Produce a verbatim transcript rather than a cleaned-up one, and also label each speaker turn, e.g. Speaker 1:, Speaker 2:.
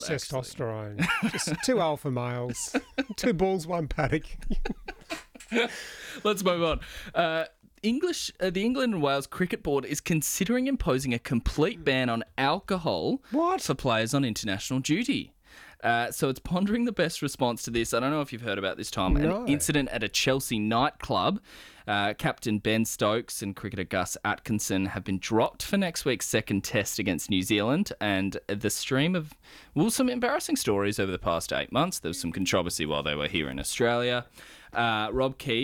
Speaker 1: Testosterone. Just two alpha males. Two bulls, one paddock.
Speaker 2: Let's move on. Uh, English, uh, the England and Wales Cricket Board is considering imposing a complete ban on alcohol
Speaker 1: What?
Speaker 2: for players on international duty. Uh, so it's pondering the best response to this. I don't know if you've heard about this, Tom.
Speaker 1: No.
Speaker 2: An incident at a Chelsea nightclub. Uh, Captain Ben Stokes and cricketer Gus Atkinson have been dropped for next week's second test against New Zealand. And the stream of, well, some embarrassing stories over the past eight months. There was some controversy while they were here in Australia. Uh, Rob Key